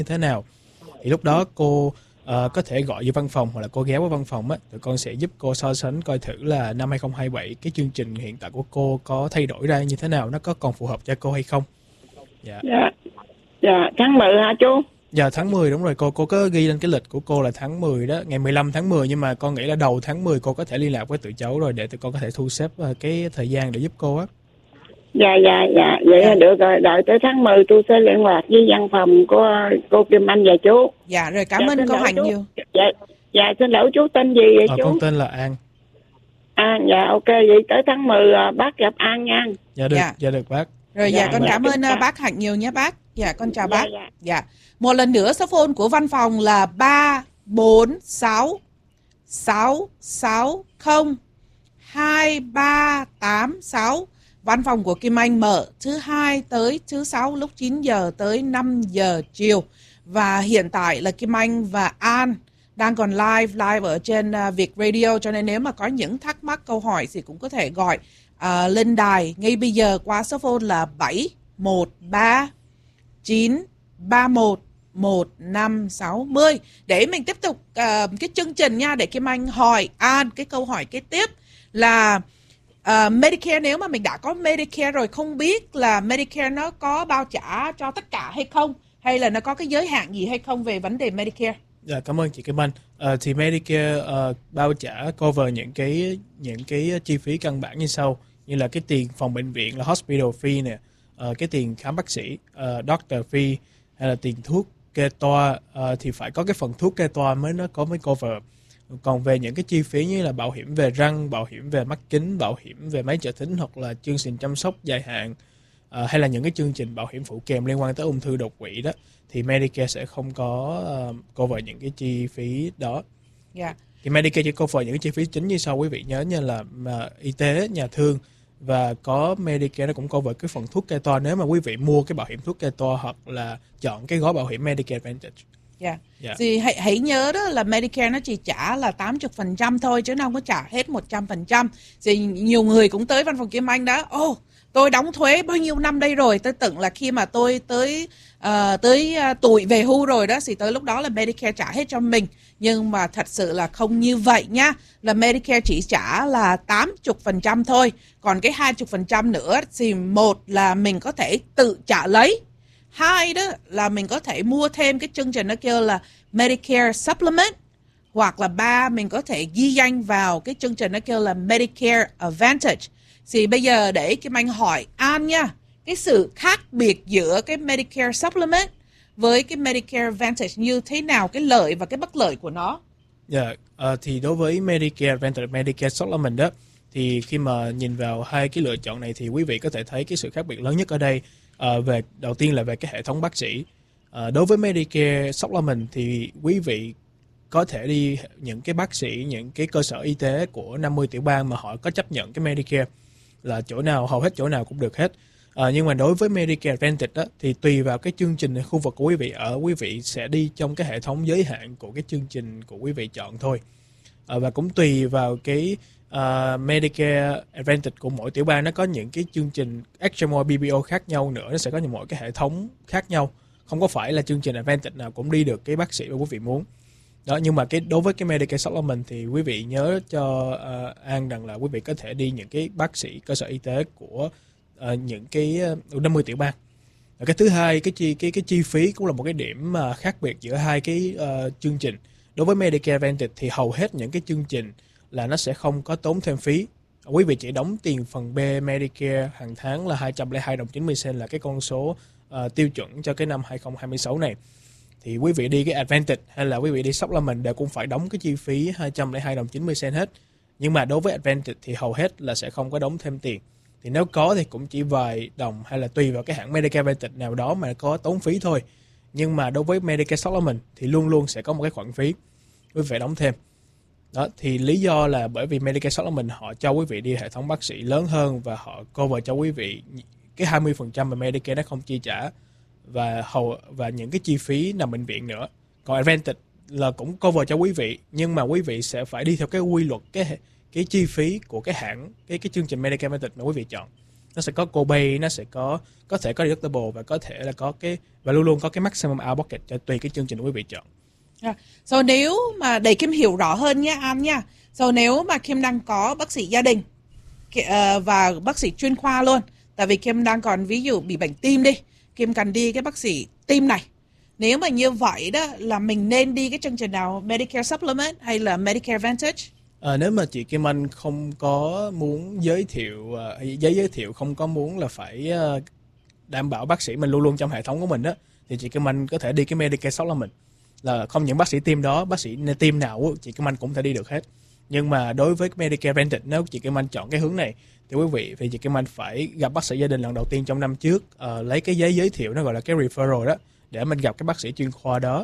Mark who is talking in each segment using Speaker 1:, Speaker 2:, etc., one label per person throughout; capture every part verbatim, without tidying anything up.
Speaker 1: như thế nào. Thì lúc đó cô uh, có thể gọi về văn phòng hoặc là cô ghé vào văn phòng á, tụi con sẽ giúp cô so sánh coi thử là năm hai không hai bảy cái chương trình hiện tại của cô có thay đổi ra như thế nào, nó có còn phù hợp cho cô hay không. Dạ.
Speaker 2: Dạ. Dạ, tháng mười hả chú?
Speaker 1: Dạ tháng mười đúng rồi cô, cô có ghi lên cái lịch của cô là tháng mười đó, ngày mười lăm tháng mười, nhưng mà con nghĩ là đầu tháng mười cô có thể liên lạc với tụi cháu rồi để tụi con có thể thu xếp cái thời gian để giúp cô á.
Speaker 2: Dạ dạ dạ, vậy là được rồi, đợi tới tháng mười tôi sẽ liên lạc với văn phòng của cô Kim Anh và chú.
Speaker 3: Dạ rồi, cảm
Speaker 2: dạ,
Speaker 3: ơn cô Hạnh
Speaker 2: chú.
Speaker 3: nhiều.
Speaker 2: Dạ, dạ xin lỗi chú tên gì vậy
Speaker 1: ờ,
Speaker 2: chú?
Speaker 1: Con tên là An.
Speaker 2: An, dạ ok, vậy tới tháng mười bác gặp An nha.
Speaker 1: Dạ được, dạ, dạ được bác.
Speaker 3: Rồi dạ, dạ con
Speaker 2: dạ,
Speaker 3: cảm
Speaker 2: dạ,
Speaker 3: ơn
Speaker 2: dạ.
Speaker 3: bác Hạnh nhiều nhé bác. Dạ con chào
Speaker 2: dạ,
Speaker 3: bác.
Speaker 2: Dạ.
Speaker 3: dạ. Một lần nữa số phone của văn phòng là ba bốn sáu sáu sáu không hai ba tám sáu. Văn phòng của Kim Anh mở thứ hai tới thứ sáu lúc chín giờ tới năm giờ chiều. Và hiện tại là Kim Anh và An đang còn live live ở trên uh, Việt Radio, cho nên nếu mà có những thắc mắc câu hỏi thì cũng có thể gọi uh, lên đài ngay bây giờ qua số phone là bảy một ba chín ba một một năm sáu không để mình tiếp tục uh, cái chương trình nha, để Kim Anh hỏi An cái câu hỏi kế tiếp là uh, Medicare, nếu mà mình đã có Medicare rồi, không biết là Medicare nó có bao trả cho tất cả hay không, hay là nó có cái giới hạn gì hay không về vấn đề Medicare?
Speaker 1: Dạ, cảm ơn chị Kim Anh. À, thì Medicare uh, bao trả cover những cái những cái chi phí căn bản như sau, như là cái tiền phòng bệnh viện là hospital fee nè, uh, cái tiền khám bác sĩ uh, doctor fee, hay là tiền thuốc kê toa, uh, thì phải có cái phần thuốc kê toa mới nó có mới cover. Còn về những cái chi phí như là bảo hiểm về răng, bảo hiểm về mắt kính, bảo hiểm về máy trợ thính, hoặc là chương trình chăm sóc dài hạn, uh, hay là những cái chương trình bảo hiểm phụ kèm liên quan tới ung thư đột quỵ đó, thì Medicare sẽ không có uh, cover những cái chi phí đó.
Speaker 3: Yeah.
Speaker 1: Thì Medicare chỉ cover những cái chi phí chính như sau quý vị nhớ, như là uh, y tế, nhà thương, và có Medicare nó cũng cover cái phần thuốc kê toa nếu mà quý vị mua cái bảo hiểm thuốc kê toa hoặc là chọn cái gói bảo hiểm Medicare Advantage.
Speaker 3: Yeah.
Speaker 1: Yeah.
Speaker 3: Thì hãy, hãy nhớ đó là Medicare nó chỉ trả là tám mươi phần trăm thôi, chứ nó không có trả hết một trăm phần trăm. Thì nhiều người cũng tới văn phòng Kim Anh đó, ô, oh, tôi đóng thuế bao nhiêu năm đây rồi, tôi tưởng là khi mà tôi tới uh, tới uh, tuổi về hưu rồi đó thì tới lúc đó là Medicare trả hết cho mình. Nhưng mà thật sự là không như vậy nha, là Medicare chỉ trả là tám mươi phần trăm thôi. Còn cái hai mươi phần trăm nữa thì một là mình có thể tự trả lấy, hai đó là mình có thể mua thêm cái chương trình nó kêu là Medicare Supplement, hoặc là ba mình có thể ghi danh vào cái chương trình nó kêu là Medicare Advantage. Thì bây giờ để Kim Anh hỏi An nha, cái sự khác biệt giữa cái Medicare Supplement với cái Medicare Advantage như thế nào, cái lợi và cái bất lợi của nó?
Speaker 1: Dạ, yeah, uh, thì đối với Medicare Advantage, Medicare Supplement đó, thì khi mà nhìn vào hai cái lựa chọn này thì quý vị có thể thấy cái sự khác biệt lớn nhất ở đây uh, về đầu tiên là về cái hệ thống bác sĩ. Uh, đối với Medicare Supplement thì quý vị có thể đi những cái bác sĩ, những cái cơ sở y tế của năm mươi tiểu bang mà họ có chấp nhận cái Medicare, là chỗ nào, hầu hết chỗ nào cũng được hết. À, nhưng mà đối với Medicare Advantage đó, thì tùy vào cái chương trình khu vực của quý vị ở, quý vị sẽ đi trong cái hệ thống giới hạn của cái chương trình của quý vị chọn thôi. À, và cũng tùy vào cái uh, Medicare Advantage của mỗi tiểu bang, nó có những cái chương trình Extra More B B O khác nhau nữa, nó sẽ có những mỗi cái hệ thống khác nhau, không có phải là chương trình Advantage nào cũng đi được cái bác sĩ mà quý vị muốn. Đó, nhưng mà cái đối với cái Medicare Supplement thì quý vị nhớ cho uh, An rằng là quý vị có thể đi những cái bác sĩ cơ sở y tế của uh, những cái uh, năm mươi tiểu bang. Và cái thứ hai, cái chi cái cái chi phí cũng là một cái điểm mà uh, khác biệt giữa hai cái uh, chương trình. Đối với Medicare Advantage thì hầu hết những cái chương trình là nó sẽ không có tốn thêm phí. Quý vị chỉ đóng tiền phần B Medicare hàng tháng là hai trăm lẻ hai đồng chín mươi cent, là cái con số uh, tiêu chuẩn cho cái năm hai không hai sáu này. Thì quý vị đi cái Advantage hay là quý vị đi Supplement đều cũng phải đóng cái chi phí hai trăm lẻ hai đồng chín mươi cent hết. Nhưng mà đối với Advantage thì hầu hết là sẽ không có đóng thêm tiền. Thì nếu có thì cũng chỉ vài đồng, hay là tùy vào cái hãng Medicare Advantage nào đó mà có tốn phí thôi. Nhưng mà đối với Medicare Supplement thì luôn luôn sẽ có một cái khoản phí quý vị phải đóng thêm. Đó, thì lý do là bởi vì Medicare Supplement họ cho quý vị đi hệ thống bác sĩ lớn hơn, và họ cover cho quý vị cái hai mươi phần trăm mà Medicare nó không chi trả, và hầu và những cái chi phí nằm bệnh viện nữa. Còn Advantage là cũng cover cho quý vị, nhưng mà quý vị sẽ phải đi theo cái quy luật, cái cái chi phí của cái hãng, cái cái chương trình Medicare Advantage mà quý vị chọn. Nó sẽ có copay, nó sẽ có có thể có deductible và có thể là có cái và luôn luôn có cái maximum out pocket cho tùy cái chương trình quý vị chọn.
Speaker 3: Yeah. So nếu mà để Kim hiểu rõ hơn nhé An nha. So nếu mà Kim đang có bác sĩ gia đình uh, và bác sĩ chuyên khoa luôn, tại vì Kim đang còn ví dụ bị bệnh tim đi, Kim cần đi cái bác sĩ tim này. Nếu mà như vậy đó là mình nên đi cái chương trình nào, Medicare Supplement hay là Medicare Advantage?
Speaker 1: À, nếu mà chị Kim Anh không có muốn giới thiệu, uh, giấy giới thiệu không có muốn là phải uh, đảm bảo bác sĩ mình luôn luôn trong hệ thống của mình đó, thì chị Kim Anh có thể đi cái Medicare Supplement. Là không những bác sĩ tim đó, bác sĩ tim nào chị Kim Anh cũng thể đi được hết. Nhưng mà đối với Medicare Advantage, nếu chị Kim Anh chọn cái hướng này thì quý vị thì chị Kim Anh phải gặp bác sĩ gia đình lần đầu tiên trong năm trước, uh, lấy cái giấy giới thiệu, nó gọi là cái referral đó, để mình gặp cái bác sĩ chuyên khoa đó.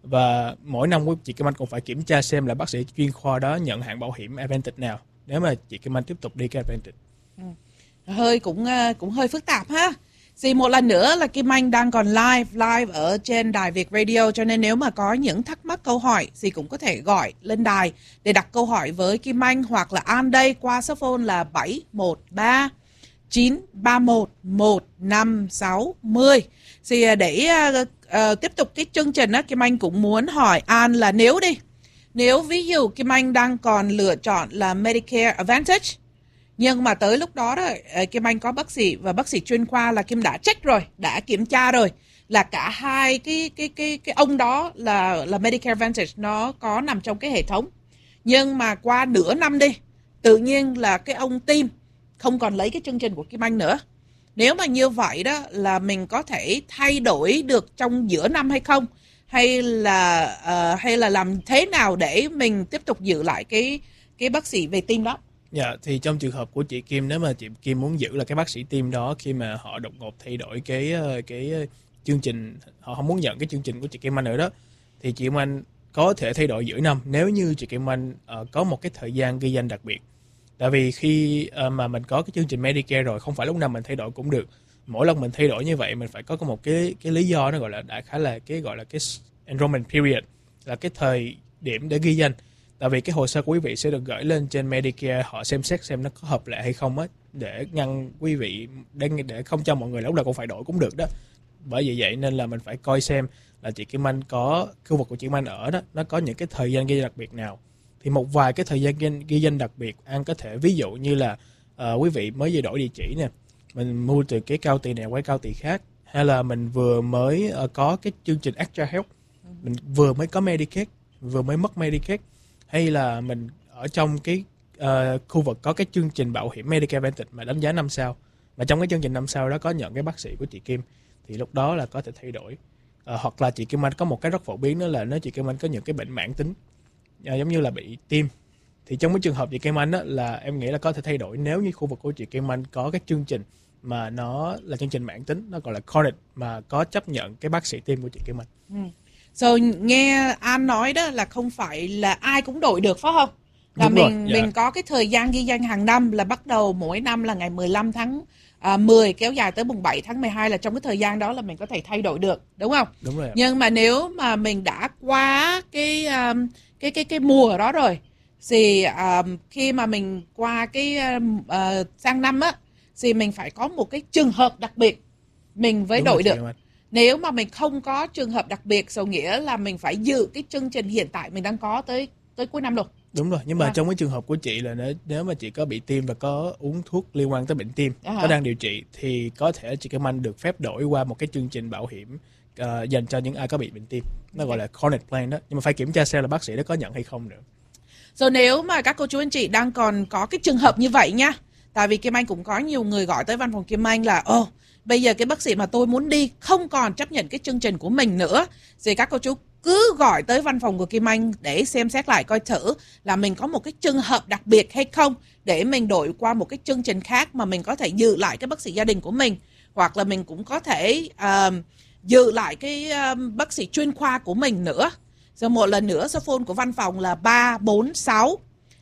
Speaker 1: Và mỗi năm chị Kim Anh cũng phải kiểm tra xem là bác sĩ chuyên khoa đó nhận hạn bảo hiểm Advantage nào, nếu mà chị Kim Anh tiếp tục đi cái Advantage.
Speaker 3: Ừ. Hơi cũng cũng hơi phức tạp ha. Thì một lần nữa là Kim Anh đang còn live live ở trên đài Việt Radio, cho nên nếu mà có những thắc mắc câu hỏi thì cũng có thể gọi lên đài để đặt câu hỏi với Kim Anh hoặc là An đây qua số phone là bảy một ba chín ba một một năm sáu không. Thì để uh, uh, tiếp tục cái chương trình đó, Kim Anh cũng muốn hỏi An là nếu đi, nếu ví dụ Kim Anh đang còn lựa chọn là Medicare Advantage, nhưng mà tới lúc đó đó Kim Anh có bác sĩ và bác sĩ chuyên khoa là Kim đã check rồi, đã kiểm tra rồi là cả hai cái cái cái cái ông đó là là Medicare Advantage nó có nằm trong cái hệ thống. Nhưng mà qua nửa năm đi, tự nhiên là cái ông tim không còn lấy cái chương trình của Kim Anh nữa. Nếu mà như vậy đó là mình có thể thay đổi được trong giữa năm hay không? Hay là uh, hay là làm thế nào để mình tiếp tục giữ lại cái cái bác sĩ về tim đó?
Speaker 1: Dạ, thì trong trường hợp của chị Kim, nếu mà chị Kim muốn giữ là cái bác sĩ tim đó, khi mà họ đột ngột thay đổi cái cái chương trình, họ không muốn nhận cái chương trình của chị Kim Anh nữa đó, thì chị Kim Anh có thể thay đổi giữa năm nếu như chị Kim Anh uh, có một cái thời gian ghi danh đặc biệt. Tại vì khi uh, mà mình có cái chương trình Medicare rồi, không phải lúc nào mình thay đổi cũng được. Mỗi lần mình thay đổi như vậy mình phải có một cái cái lý do, nó gọi là đại khái là cái gọi là cái enrollment period, là cái thời điểm để ghi danh. Tại vì cái hồ sơ của quý vị sẽ được gửi lên trên Medicare, họ xem xét xem nó có hợp lệ hay không á, để ngăn quý vị, để, để không cho mọi người lúc nào cũng phải đổi cũng được đó. Bởi vì vậy nên là mình phải coi xem là chị Kim Anh có, khu vực của chị Kim Anh ở đó, nó có những cái thời gian ghi danh đặc biệt nào. Thì một vài cái thời gian ghi, ghi danh đặc biệt, An có thể ví dụ như là uh, quý vị mới vừa đổi địa chỉ nè, mình mua từ cái cao tỳ này qua cao tỳ khác, hay là mình vừa mới uh, có cái chương trình Extra Health, mình vừa mới có Medicaid, vừa mới mất Medicaid, hay là mình ở trong cái uh, khu vực có cái chương trình bảo hiểm Medicare Advantage mà đánh giá năm sao, mà trong cái chương trình năm sao đó có nhận cái bác sĩ của chị Kim, thì lúc đó là có thể thay đổi. Uh, hoặc là chị Kim Anh có một cái rất phổ biến, đó là nếu chị Kim Anh có những cái bệnh mãn tính, uh, giống như là bị tim, thì trong cái trường hợp chị Kim Anh á, là em nghĩ là có thể thay đổi nếu như khu vực của chị Kim Anh có cái chương trình mà nó là chương trình mãn tính, nó gọi là chronic, mà có chấp nhận cái bác sĩ tim của chị Kim Anh.
Speaker 3: Ừ. Rồi nghe An nói đó là không phải là ai cũng đổi được phải không? Là
Speaker 1: Đúng
Speaker 3: mình
Speaker 1: rồi, dạ.
Speaker 3: mình có cái thời gian ghi danh hàng năm, là bắt đầu mỗi năm là ngày mười lăm tháng mười kéo dài tới mùng bảy tháng mười hai, là trong cái thời gian đó là mình có thể thay đổi được, đúng không?
Speaker 1: Đúng rồi.
Speaker 3: Nhưng mà nếu mà mình đã qua cái um, cái cái cái mùa đó rồi, thì um, khi mà mình qua cái um, uh, sang năm á, thì mình phải có một cái trường hợp đặc biệt mình mới
Speaker 1: Đúng
Speaker 3: đổi
Speaker 1: rồi,
Speaker 3: được. Nếu mà mình không có trường hợp đặc biệt, so nghĩa là mình phải giữ cái chương trình hiện tại mình đang có tới tới cuối năm luôn.
Speaker 1: Đúng rồi, nhưng mà
Speaker 3: à.
Speaker 1: trong cái trường hợp của chị là nếu, nếu mà chị có bị tim và có uống thuốc liên quan tới bệnh tim,
Speaker 3: à.
Speaker 1: có đang điều trị, thì có thể chị Kim Anh được phép đổi qua một cái chương trình bảo hiểm uh, dành cho những ai có bị bệnh tim. Nó okay. gọi là chronic plan đó, nhưng mà phải kiểm tra xem là bác sĩ đó có nhận hay không nữa.
Speaker 3: Rồi nếu mà các cô chú anh chị đang còn có cái trường hợp như vậy nha, tại vì Kim Anh cũng có nhiều người gọi tới văn phòng Kim Anh là ồ, oh, bây giờ cái bác sĩ mà tôi muốn đi không còn chấp nhận cái chương trình của mình nữa, thì các cô chú cứ gọi tới văn phòng của Kim Anh để xem xét lại coi thử là mình có một cái trường hợp đặc biệt hay không, để mình đổi qua một cái chương trình khác mà mình có thể giữ lại cái bác sĩ gia đình của mình, hoặc là mình cũng có thể uh, giữ lại cái uh, bác sĩ chuyên khoa của mình nữa. Rồi một lần nữa, số phone của văn phòng là ba bốn sáu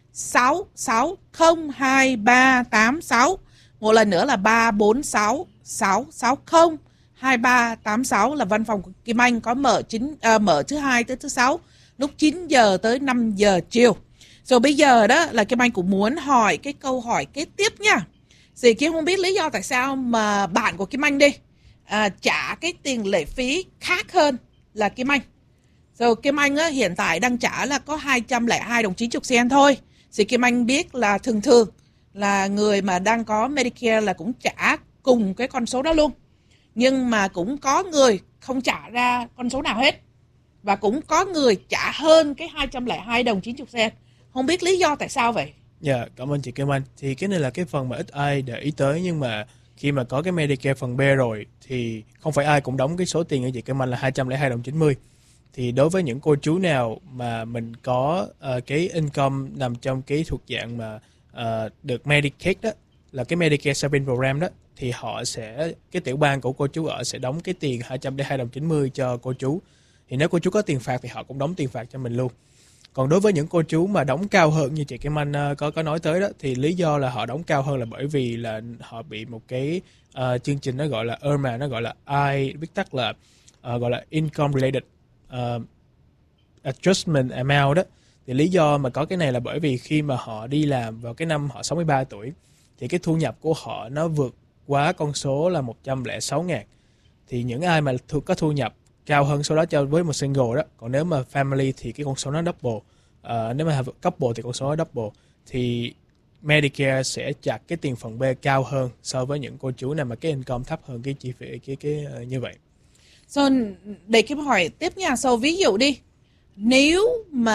Speaker 3: sáu sáu không hai ba tám sáu. Một lần nữa là ba bốn sáu sáu sáu không hai ba tám sáu, là văn phòng của Kim Anh có mở chín à, mở thứ hai tới thứ sáu lúc chín giờ tới năm giờ chiều. Rồi bây giờ đó là Kim Anh cũng muốn hỏi cái câu hỏi kế tiếp nha. Thì Kim không biết lý do tại sao mà bạn của Kim Anh đi à, trả cái tiền lệ phí khác hơn là Kim Anh. So, Kim Anh á, hiện tại đang trả là có hai trăm lẻ hai đồng chín mươi sen thôi. Thì Kim Anh biết là thường thường là người mà đang có Medicare là cũng trả cùng cái con số đó luôn. Nhưng mà cũng có người không trả ra con số nào hết. Và cũng có người trả hơn cái hai trăm lẻ hai đồng chín mươi sen. Không biết lý do tại sao vậy?
Speaker 1: Dạ, yeah, cảm ơn chị Kim Anh. Thì cái này là cái phần mà ít ai để ý tới, nhưng mà khi mà có cái Medicare phần B rồi thì không phải ai cũng đóng cái số tiền như chị Kim Anh là hai trăm lẻ hai đồng chín mươi. Thì đối với những cô chú nào mà mình có uh, cái income nằm trong cái thuộc dạng mà uh, được Medicaid đó, là cái Medicare Savings Program đó, thì họ sẽ, cái tiểu bang của cô chú ở sẽ đóng cái tiền hai trăm lẻ hai đồng chín mươi cho cô chú. Thì nếu cô chú có tiền phạt thì họ cũng đóng tiền phạt cho mình luôn. Còn đối với những cô chú mà đóng cao hơn như chị Kim Anh uh, có có nói tới đó, thì lý do là họ đóng cao hơn là bởi vì là họ bị một cái uh, chương trình nó gọi là i rờ em a, nó gọi là I, viết tắt là uh, gọi là Income Related uh, Adjustment Amount đó. Thì lý do mà có cái này là bởi vì khi mà họ đi làm vào cái năm họ sáu mươi ba tuổi thì cái thu nhập của họ nó vượt quá con số là một trăm lẻ sáu ngàn. Thì những ai mà thu, có thu nhập cao hơn số đó cho với một single đó, còn nếu mà family thì cái con số nó double, uh, nếu mà couple thì con số nó double, thì Medicare sẽ chặt cái tiền phần B cao hơn so với những cô chú nào mà cái income thấp hơn cái chi phí cái cái uh, như vậy.
Speaker 3: So, để Kim hỏi tiếp nha. So, ví dụ đi, nếu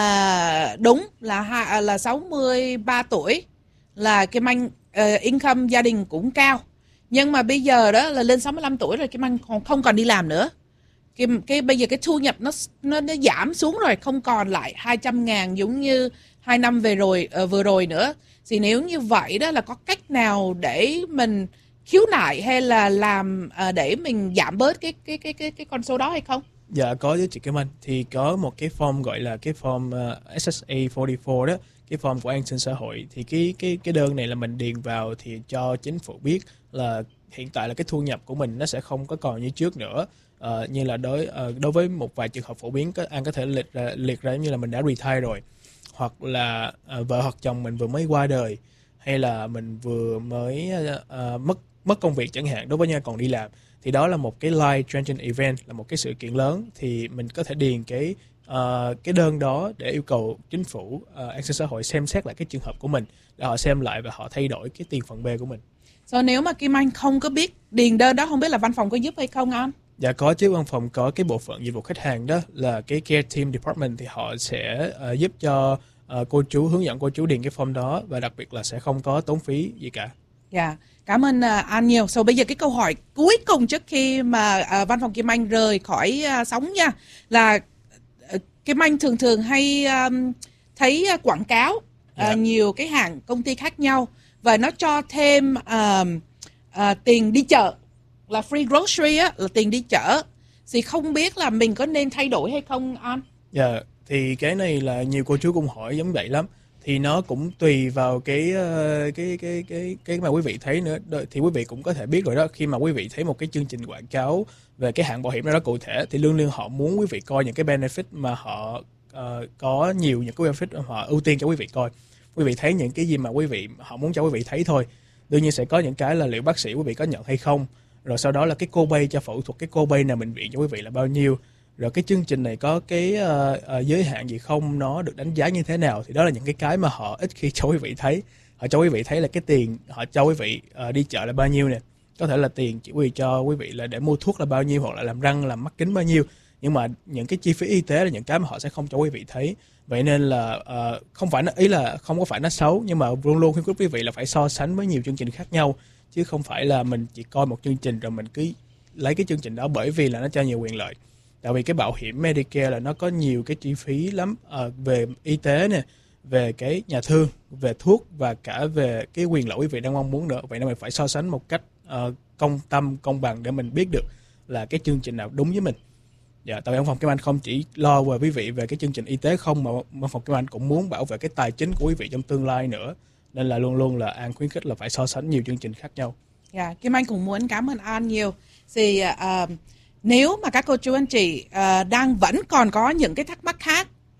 Speaker 3: mà đúng là hai, là sáu mươi ba tuổi là Kim Anh uh, income gia đình cũng cao, nhưng mà bây giờ đó là lên sáu mươi lăm tuổi rồi Kim Anh còn không còn đi làm nữa. Cái, cái bây giờ cái thu nhập nó nó nó giảm xuống rồi, không còn lại hai trăm ngàn giống như hai năm về rồi uh, vừa rồi nữa. Thì nếu như vậy đó là có cách nào để mình khiếu nại hay là làm uh, để mình giảm bớt cái cái cái cái cái con số đó hay không?
Speaker 1: Dạ có chứ chị Kim Anh. Thì có một cái form gọi là cái form uh, ét ét a bốn mươi bốn đó, cái form của an sinh xã hội. Thì cái cái cái đơn này là mình điền vào thì cho chính phủ biết là hiện tại là cái thu nhập của mình nó sẽ không có còn như trước nữa. Uh, như là đối uh, đối với một vài trường hợp phổ biến, An có thể liệt ra, liệt ra như là mình đã retire rồi, hoặc là uh, vợ hoặc chồng mình vừa mới qua đời, hay là mình vừa mới uh, mất mất công việc chẳng hạn, đối với nhau còn đi làm. Thì đó là một cái life changing event, là một cái sự kiện lớn, thì mình có thể điền cái uh, cái đơn đó để yêu cầu chính phủ uh, an sinh xã hội xem xét lại cái trường hợp của mình, để họ xem lại và họ thay đổi cái tiền phần B của mình.
Speaker 3: So, nếu mà Kim Anh không có biết điền đơn đó, không biết là văn phòng có giúp hay không anh?
Speaker 1: Dạ có chứ, văn phòng có cái bộ phận dịch vụ khách hàng đó là cái Care Team Department, thì họ sẽ uh, giúp cho uh, cô chú, hướng dẫn cô chú điền cái form đó, và đặc biệt là sẽ không có tốn phí gì cả.
Speaker 3: Dạ, yeah. Cảm ơn uh, anh nhiều. So, bây giờ cái câu hỏi cuối cùng trước khi mà uh, văn phòng Kim Anh rời khỏi uh, sóng nha, là uh, Kim Anh thường thường hay um, thấy uh, quảng cáo uh, yeah. nhiều cái hãng công ty khác nhau, và nó cho thêm uh, uh, tiền đi chợ, là free grocery á, là tiền đi chợ. Thì không biết là mình có nên thay đổi hay không anh?
Speaker 1: Dạ, yeah, thì cái này là nhiều cô chú cũng hỏi giống vậy lắm. Thì nó cũng tùy vào cái cái cái cái cái mà quý vị thấy nữa. Thì quý vị cũng có thể biết rồi đó, khi mà quý vị thấy một cái chương trình quảng cáo về cái hãng bảo hiểm đó, đó cụ thể, thì luôn luôn họ muốn quý vị coi những cái benefit mà họ uh, có nhiều những cái benefit mà họ ưu tiên cho quý vị coi. Quý vị thấy những cái gì mà quý vị họ muốn cho quý vị thấy thôi. Đương nhiên sẽ có những cái là liệu bác sĩ quý vị có nhận hay không, rồi sau đó là cái copay cho phẫu thuật, cái copay nào bệnh viện cho quý vị là bao nhiêu, rồi cái chương trình này có cái uh, uh, giới hạn gì không, nó được đánh giá như thế nào. Thì đó là những cái cái mà họ ít khi cho quý vị thấy. Họ cho quý vị thấy là cái tiền họ cho quý vị uh, đi chợ là bao nhiêu nè, có thể là tiền chỉ quý vị cho quý vị là để mua thuốc là bao nhiêu, hoặc là làm răng, làm mắt kính bao nhiêu. Nhưng mà những cái chi phí y tế là những cái mà họ sẽ không cho quý vị thấy. Vậy nên là uh, không phải nó, ý là không có phải nó xấu, nhưng mà luôn luôn khuyến khích quý vị là phải so sánh với nhiều chương trình khác nhau, chứ không phải là mình chỉ coi một chương trình rồi mình cứ lấy cái chương trình đó bởi vì là nó cho nhiều quyền lợi. Tại vì cái bảo hiểm Medicare là nó có nhiều cái chi phí lắm, à, về y tế nè, về cái nhà thương, về thuốc, và cả về cái quyền lợi quý vị đang mong muốn nữa. Vậy nên mình phải so sánh một cách uh, công tâm, công bằng để mình biết được là cái chương trình nào đúng với mình. Dạ, tại vì văn phòng Kim Anh không chỉ lo về quý vị về cái chương trình y tế không, mà văn phòng Kim Anh cũng muốn bảo vệ cái tài chính của quý vị trong tương lai nữa. Nên là luôn luôn là An khuyến khích là phải so sánh nhiều chương trình khác nhau.
Speaker 3: Dạ, yeah, Kim Anh cũng muốn cảm ơn An nhiều. Thì uh, nếu mà các cô chú anh chị uh, đang vẫn còn có những cái thắc mắc khác,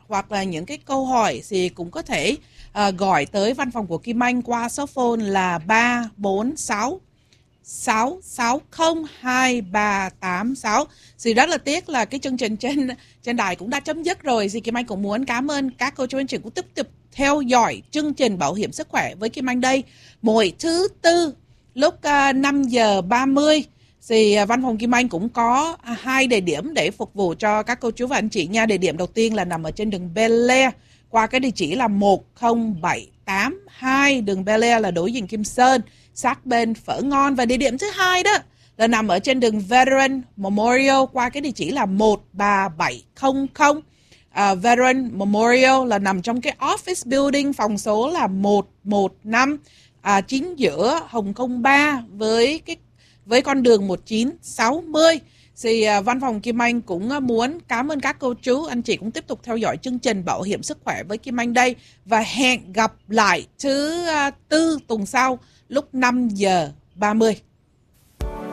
Speaker 3: hoặc là những cái câu hỏi thì cũng có thể uh, gọi tới văn phòng của Kim Anh qua số phone là ba bốn sáu sáu sáu không hai ba tám sáu. Thì rất là tiếc là cái chương trình trên trên đài cũng đã chấm dứt rồi. Thì Kim Anh cũng muốn cảm ơn các cô chú anh chị cũng tiếp tục theo dõi chương trình Bảo hiểm sức khỏe với Kim Anh đây mỗi thứ tư lúc uh, năm giờ ba mươi. Thì uh, văn phòng Kim Anh cũng có uh, hai địa điểm để phục vụ cho các cô chú và anh chị nha. Địa điểm đầu tiên là nằm ở trên đường Bel Air qua cái địa chỉ là một không bảy tám hai, đường Bel Air là đối diện Kim Sơn, sát bên Phở Ngon. Và địa điểm thứ hai đó là nằm ở trên đường Veteran Memorial qua cái địa chỉ là một ba bảy không không. Uh, Veteran Memorial là nằm trong cái office building, phòng số là một một năm, uh, chính giữa Hồng Kông ba với cái với con đường một chín sáu mươi. Thì uh, văn phòng Kim Anh cũng uh, muốn cảm ơn các cô chú anh chị cũng tiếp tục theo dõi chương trình Bảo hiểm sức khỏe với Kim Anh đây, và hẹn gặp lại thứ uh, tư tuần sau lúc năm giờ ba mươi.